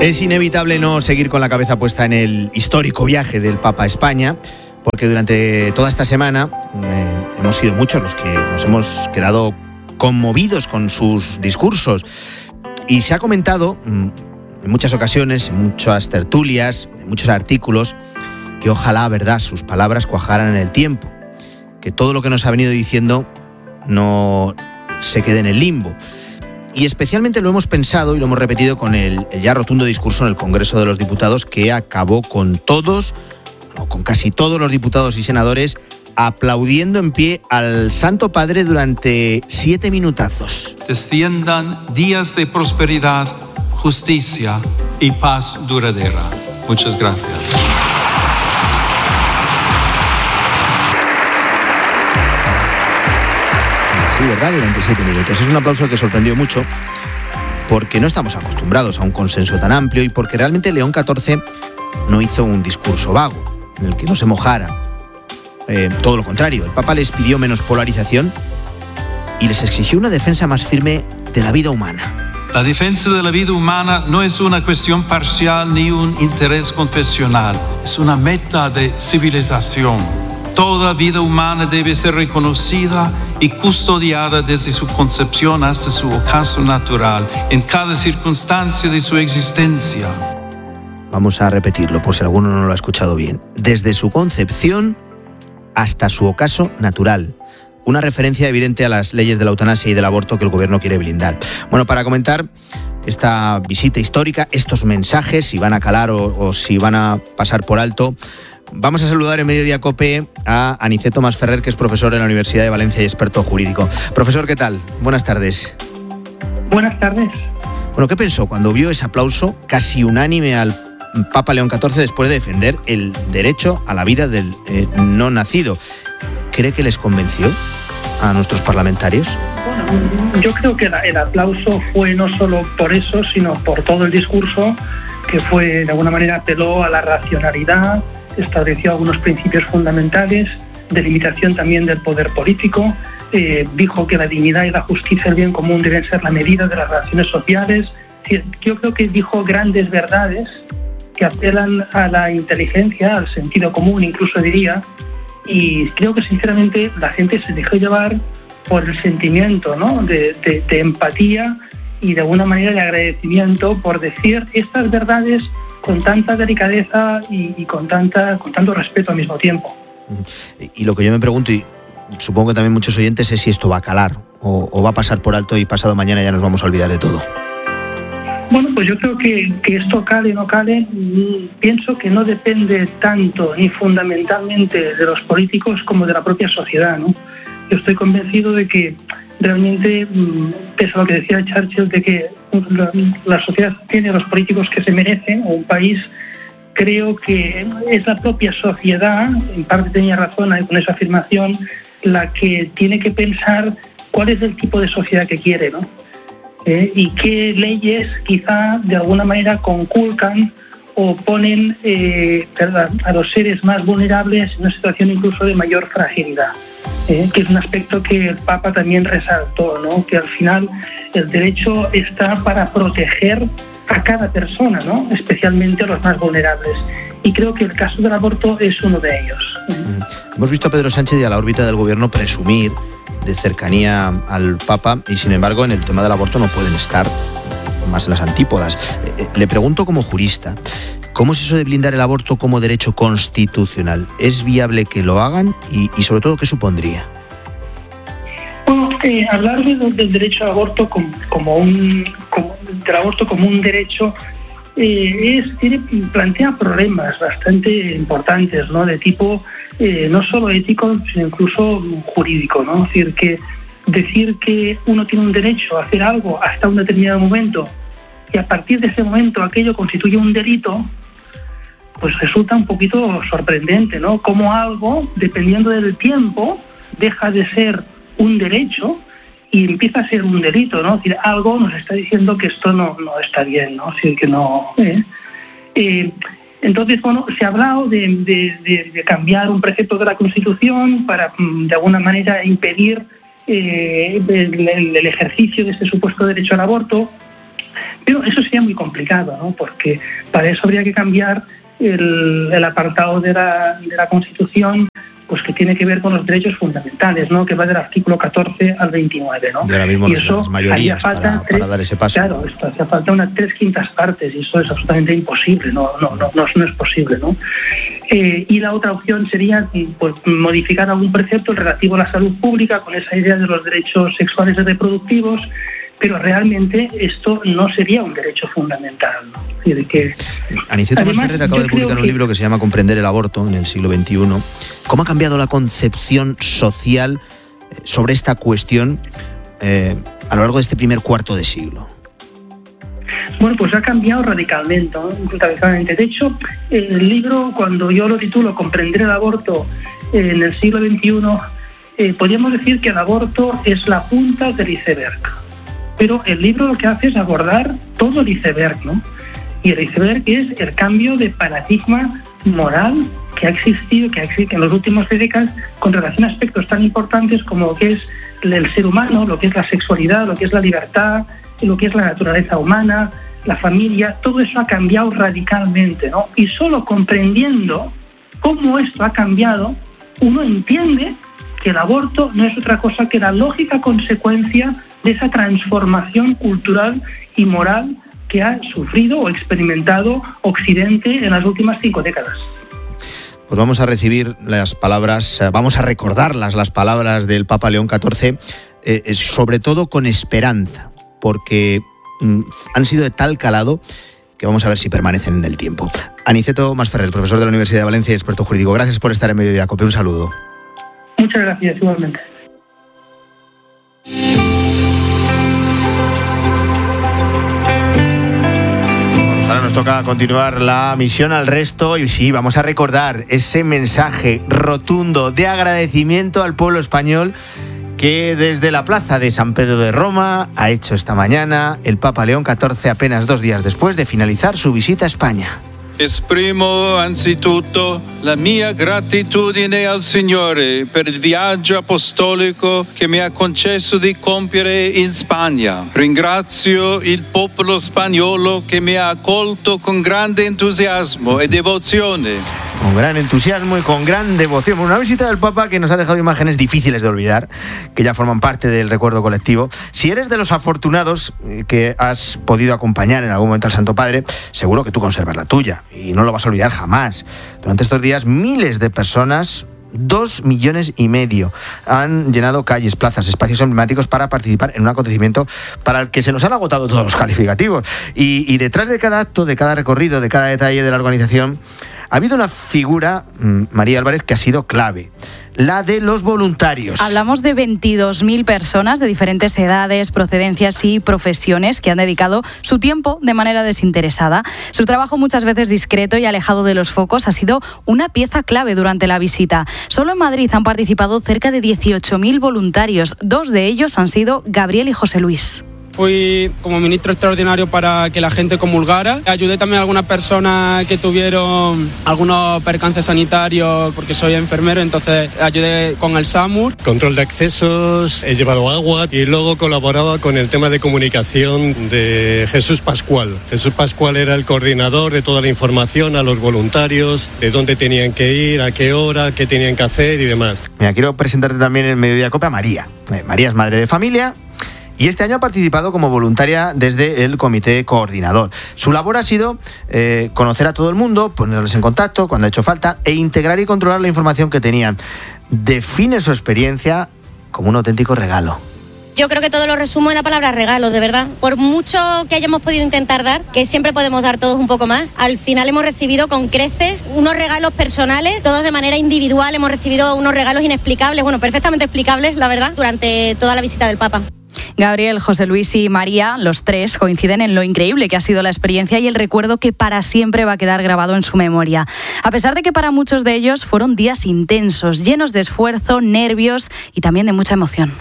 Es inevitable no seguir con la cabeza puesta en el histórico viaje del Papa a España, porque durante toda esta semana hemos sido muchos los que nos hemos quedado conmovidos con sus discursos. Y se ha comentado en muchas ocasiones, en muchas tertulias, en muchos artículos, que ojalá, verdad, sus palabras cuajaran en el tiempo, que todo lo que nos ha venido diciendo no se quede en el limbo. Y especialmente lo hemos pensado y lo hemos repetido con el ya rotundo discurso en el Congreso de los Diputados, que acabó con con casi todos los diputados y senadores aplaudiendo en pie al Santo Padre durante 7 minutazos. Desciendan días de prosperidad, justicia y paz duradera. Muchas gracias. Sí, ¿verdad? Durante 7 minutos. Es un aplauso que sorprendió mucho porque no estamos acostumbrados a un consenso tan amplio y porque realmente León XIV no hizo un discurso vago en el que no se mojara. Todo lo contrario, el Papa les pidió menos polarización y les exigió una defensa más firme de la vida humana. La defensa de la vida humana no es una cuestión parcial ni un interés confesional, es una meta de civilización. Toda vida humana debe ser reconocida y custodiada desde su concepción hasta su ocaso natural, en cada circunstancia de su existencia. Vamos a repetirlo por si alguno no lo ha escuchado bien. Desde su concepción hasta su ocaso natural. Una referencia evidente a las leyes de la eutanasia y del aborto que el gobierno quiere blindar. Bueno, para comentar esta visita histórica, estos mensajes, si van a calar o si van a pasar por alto, vamos a saludar en Mediodía COPE a Aniceto Masferrer, que es profesor en la Universidad de Valencia y experto jurídico. Profesor, ¿qué tal? Buenas tardes. Buenas tardes. Bueno, ¿qué pensó cuando vio ese aplauso casi unánime al Papa León XIV después de defender el derecho a la vida del no nacido? ¿Cree que les convenció a nuestros parlamentarios? Bueno, yo creo que el aplauso fue no solo por eso, sino por todo el discurso, que fue, de alguna manera, apeló a la racionalidad, estableció algunos principios fundamentales, de limitación también del poder político, dijo que la dignidad y la justicia y el bien común deben ser la medida de las relaciones sociales. Yo creo que dijo grandes verdades que apelan a la inteligencia, al sentido común, incluso diría, y creo que sinceramente la gente se dejó llevar por el sentimiento, ¿no?, de empatía y de alguna manera de agradecimiento por decir estas verdades con tanta delicadeza y con tanto respeto al mismo tiempo. Y lo que yo me pregunto, y supongo que también muchos oyentes, es si esto va a calar o va a pasar por alto y pasado mañana ya nos vamos a olvidar de todo. Bueno, pues yo creo que esto cale o no cale, pienso que no depende tanto ni fundamentalmente de los políticos como de la propia sociedad, ¿no? Yo estoy convencido de que realmente, pese a lo que decía Churchill, de que la sociedad tiene a los políticos que se merecen, o un país, creo que es la propia sociedad, en parte tenía razón con esa afirmación, la que tiene que pensar cuál es el tipo de sociedad que quiere, ¿no? Y qué leyes quizá de alguna manera conculcan o ponen a los seres más vulnerables en una situación incluso de mayor fragilidad, que es un aspecto que el Papa también resaltó, ¿no?, que al final el derecho está para proteger a cada persona, ¿no?, especialmente a los más vulnerables. Y creo que el caso del aborto es uno de ellos. Hemos visto a Pedro Sánchez y a la órbita del gobierno presumir de cercanía al Papa y, sin embargo, en el tema del aborto no pueden estar más en las antípodas. Le pregunto como jurista, ¿cómo es eso de blindar el aborto como derecho constitucional? ¿Es viable que lo hagan y sobre todo, qué supondría? Bueno, hablar del derecho al aborto del aborto como un derecho plantea problemas bastante importantes, ¿no?, de tipo no solo ético, sino incluso jurídico, ¿no? Es decir que uno tiene un derecho a hacer algo hasta un determinado momento y a partir de ese momento aquello constituye un delito, pues resulta un poquito sorprendente, ¿no? Cómo algo, dependiendo del tiempo, deja de ser un derecho y empieza a ser un delito, ¿no? Es decir, algo nos está diciendo que esto no está bien, ¿no? Es decir, que no. Entonces, bueno, se ha hablado de cambiar un precepto de la Constitución para, de alguna manera, impedir el ejercicio de este supuesto derecho al aborto. Pero eso sería muy complicado, ¿no? Porque para eso habría que cambiar el apartado de la Constitución, pues que tiene que ver con los derechos fundamentales, ¿no? Que va del artículo 14 al 29, ¿no? Y ahora mismo y eso las mayorías para dar ese paso. Claro, esto hace falta unas 3/5 partes, y eso es absolutamente imposible, no es posible, ¿no? Y la otra opción sería, pues, modificar algún precepto relativo a la salud pública con esa idea de los derechos sexuales y reproductivos, pero realmente esto no sería un derecho fundamental, ¿no? Es decir, que Aniceto Masferrer acaba de publicar un libro que se llama Comprender el aborto en el siglo XXI. ¿Cómo ha cambiado la concepción social sobre esta cuestión a lo largo de este primer cuarto de siglo? Bueno, pues ha cambiado radicalmente, ¿no? Radicalmente. De hecho, el libro, cuando yo lo titulo Comprender el aborto en el siglo XXI, podríamos decir que el aborto es la punta del iceberg. Pero el libro lo que hace es abordar todo el iceberg, ¿no? Y el iceberg es el cambio de paradigma moral que ha existido, que existe en las últimas décadas con relación a aspectos tan importantes como lo que es el ser humano, lo que es la sexualidad, lo que es la libertad, lo que es la naturaleza humana, la familia. Todo eso ha cambiado radicalmente, ¿no? Y solo comprendiendo cómo esto ha cambiado, uno entiende que el aborto no es otra cosa que la lógica consecuencia de esa transformación cultural y moral que ha sufrido o experimentado Occidente en las últimas 5 décadas. Pues vamos a recibir las palabras, vamos a recordarlas, las palabras del Papa León XIV, sobre todo con esperanza, porque han sido de tal calado que vamos a ver si permanecen en el tiempo. Aniceto Masferrer, profesor de la Universidad de Valencia y experto jurídico, gracias por estar en Mediodía Cope. Un saludo. Muchas gracias, igualmente. Ahora nos toca continuar la misión al resto y sí, vamos a recordar ese mensaje rotundo de agradecimiento al pueblo español que desde la plaza de San Pedro de Roma ha hecho esta mañana el Papa León XIV apenas 2 días después de finalizar su visita a España. Esprimo anzitutto la mia gratitudine al Signore per il viaggio apostolico che mi ha concesso di compiere in Spagna. Ringrazio il popolo spagnolo che mi ha accolto con grande entusiasmo e devozione. Con gran entusiasmo y con gran devoción. Una visita del Papa que nos ha dejado imágenes difíciles de olvidar, que ya forman parte del recuerdo colectivo. Si eres de los afortunados que has podido acompañar en algún momento al Santo Padre, seguro que tú conservas la tuya y no lo vas a olvidar jamás. Durante estos días, miles de personas, 2,5 millones, han llenado calles, plazas, espacios emblemáticos para participar en un acontecimiento para el que se nos han agotado todos los calificativos. Y detrás de cada acto, de cada recorrido, de cada detalle de la organización, ha habido una figura, María Álvarez, que ha sido clave. La de los voluntarios. Hablamos de 22.000 personas de diferentes edades, procedencias y profesiones que han dedicado su tiempo de manera desinteresada. Su trabajo, muchas veces discreto y alejado de los focos, ha sido una pieza clave durante la visita. Solo en Madrid han participado cerca de 18.000 voluntarios. 2 de ellos han sido Gabriel y José Luis. Fui como ministro extraordinario para que la gente comulgara. Ayudé también a algunas personas que tuvieron algunos percances sanitarios porque soy enfermero, entonces ayudé con el SAMUR. Control de accesos, he llevado agua y luego colaboraba con el tema de comunicación de Jesús Pascual. Jesús Pascual era el coordinador de toda la información a los voluntarios, de dónde tenían que ir, a qué hora, qué tenían que hacer y demás. Mira, quiero presentarte también en Mediodía Cope a María. María es madre de familia y este año ha participado como voluntaria desde el comité coordinador. Su labor ha sido conocer a todo el mundo, ponerles en contacto cuando ha hecho falta e integrar y controlar la información que tenían. Define su experiencia como un auténtico regalo. Yo creo que todo lo resumo en la palabra regalo, de verdad. Por mucho que hayamos podido intentar dar, que siempre podemos dar todos un poco más, al final hemos recibido con creces unos regalos personales, todos de manera individual. Hemos recibido unos regalos inexplicables, bueno, perfectamente explicables, la verdad, durante toda la visita del Papa. Gabriel, José Luis y María, los 3 coinciden en lo increíble que ha sido la experiencia y el recuerdo que para siempre va a quedar grabado en su memoria. A pesar de que para muchos de ellos fueron días intensos, llenos de esfuerzo, nervios y también de mucha emoción.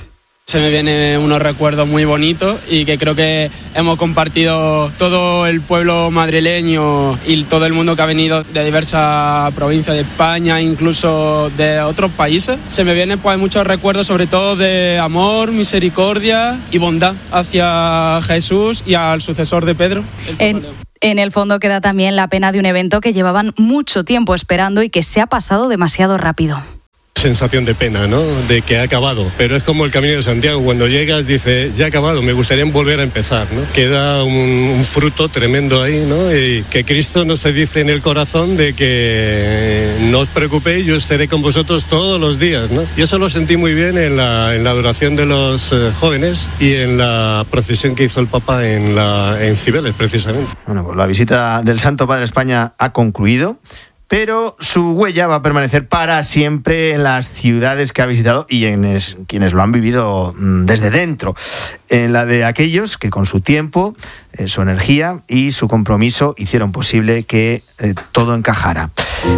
Se me vienen unos recuerdos muy bonitos y que creo que hemos compartido todo el pueblo madrileño y todo el mundo que ha venido de diversas provincias de España, incluso de otros países. Se me vienen pues muchos recuerdos, sobre todo de amor, misericordia y bondad hacia Jesús y al sucesor de Pedro. En el fondo queda también la pena de un evento que llevaban mucho tiempo esperando y que se ha pasado demasiado rápido. Sensación de pena, ¿no? De que ha acabado, pero es como el Camino de Santiago, cuando llegas dices, ya ha acabado, me gustaría volver a empezar, ¿no? Queda un fruto tremendo ahí, ¿no? Y que Cristo nos dice en el corazón de que no os preocupéis, yo estaré con vosotros todos los días, ¿no? Y eso lo sentí muy bien en la adoración de los jóvenes y en la procesión que hizo el Papa en Cibeles, precisamente. Bueno, pues la visita del Santo Padre a España ha concluido, pero su huella va a permanecer para siempre en las ciudades que ha visitado y en quienes lo han vivido desde dentro, en la de aquellos que con su tiempo, su energía y su compromiso hicieron posible que todo encajara.